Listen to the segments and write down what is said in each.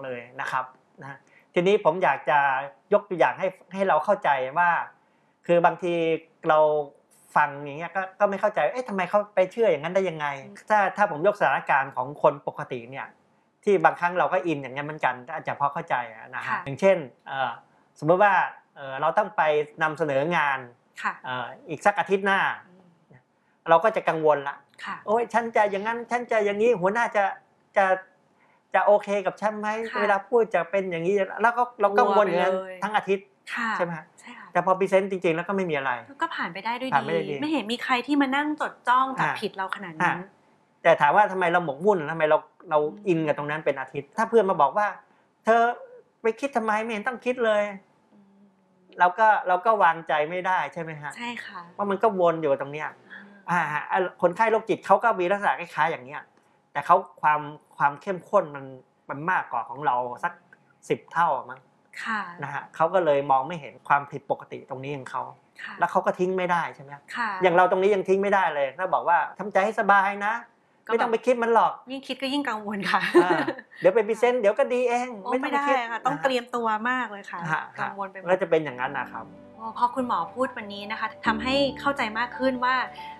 เลยนะครับนะทีนี้ผมอยากจะยกตัวอย่างให้เราเข้าใจว่าคือบางทีเราฟังอย่างเงี้ยก็ไม่เข้าใจเอ๊ะทำไมเขาไปเชื่ออย่างนั้นได้ยังไงถ้าผมยกสถานการณ์ของคนปกติเนี่ยที่บางครั้งเราก็อินอย่างเงี้ยเหมือนกันอาจจะพอเข้าใจนะฮะอย่างเช่นสมมติว่าเราต้องไปนำเสนองานอีกสักอาทิตย์หน้าเราก็จะกังวลละโอ้ยฉันจะอย่างนั้นฉันจะอย่างนี้หัวหน้าจะโอเคกับฉันไหมเวลาพูดจะเป็นอย่างนี้แล้วก็เรากังวลอย่างนั้นทั้งอาทิตย์ใช่ไหมแต่พอพรีเซนต์จริงๆแล้วก็ไม่มีอะไรก็ผ่านไปได้ด้วยดีไม่เห็นมีใครที่มานั่งจดจ้องจับผิดเราขนาดนั้นแต่ถามว่าทำไมเราหมกมุ่นทำไมเราอินกับตรงนั้นเป็นอาทิตย์ถ้าเพื่อนมาบอกว่าเธอไปคิดทำไมไม่เห็นต้องคิดเลยเราก็วางใจไม่ได้ใช่ไหมฮะใช่ค่ะว่ามันก็วนอยู่ตรงเนี้ยคนไข้โรคจิตเขาก็มีลักษณะคล้ายๆอย่างเนี้ยแต่เขาความเข้มข้นมันมากกว่าของเราสัก10 เท่ามั้งนะฮะเขาก็เลยมองไม่เห็นความผิดปกติตรงนี้ของเขาแล้วเขาก็ทิ้งไม่ได้ใช่ไหมอย่างเราตรงนี้ยังทิ้งไม่ได้เลยถ้าบอกว่าทำใจให้สบายนะไม่ต้องไปคิดมันหรอกยิ่งคิดก็ยิ่งกังวลค่ะเดี๋ยวไปพรีเซนต์เดี๋ยวก็ดีเองไม่ได้ค่ะต้องเตรียมตัวมากเลยค่ะกังวลไปหมดแล้วจะเป็นอย่างนั้นนะครับพอคุณหมอพูดวันนี้นะคะทำให้เข้าใจมากขึ้นว่า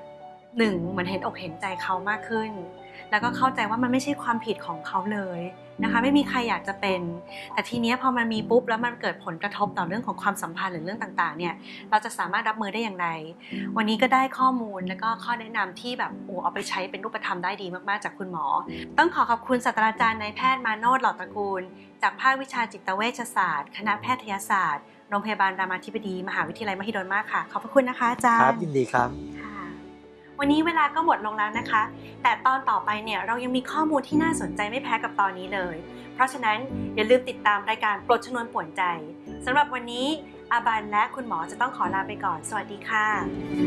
1เหมือนเห็นอกเห็นใจเขามากขึ้นแล้วก็เข้าใจว่ามันไม่ใช่ความผิดของเขาเลยนะคะไม่มีใครอยากจะเป็นแต่ทีนี้พอมันมีปุ๊บแล้วมันเกิดผลกระทบต่อเรื่องของความสัมพันธ์หรือเรื่องต่างๆเนี่ยเราจะสามารถรับมือได้อย่างไรวันนี้ก็ได้ข้อมูลแล้วก็ข้อแนะนำที่แบบเอาไปใช้เป็นรูปธรรมได้ดีมากๆจากคุณหมอต้องขอบคุณศาสตราจารย์นายแพทย์มาโนช หล่อตระกูลจากภาควิชาจิตเวชศาสตร์คณะแพทยศาสตร์โรงพยาบาลรามาธิบดีมหาวิทยาลัยมหิดลมากค่ะขอบพระคุณนะคะอาจารย์ครับยินดีครับวันนี้เวลาก็หมดลงแล้วนะคะแต่ตอนต่อไปเนี่ยเรายังมีข้อมูลที่น่าสนใจไม่แพ้กับตอนนี้เลยเพราะฉะนั้นอย่าลืมติดตามรายการปลดชนวนป่วนใจสำหรับวันนี้อาบันและคุณหมอจะต้องขอลาไปก่อนสวัสดีค่ะ